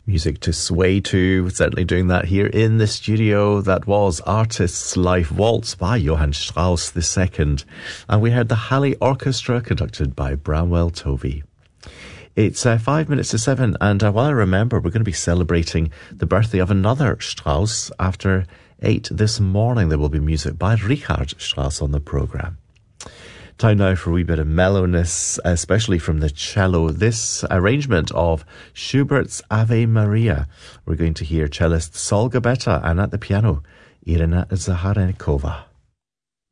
Music to sway to, certainly doing that here in the studio. That was Artist's Life Waltz by Johann Strauss II. And we heard the Halley Orchestra conducted by Bramwell Tovey. It's 5 minutes to 7, and while I remember, we're going to be celebrating the birthday of another Strauss. After 8 this morning, there will be music by Richard Strauss on the programme. Time now for a wee bit of mellowness, especially from the cello. This arrangement of Schubert's Ave Maria. We're going to hear cellist Sol Gabetta, and at the piano, Irina Zaharenkova.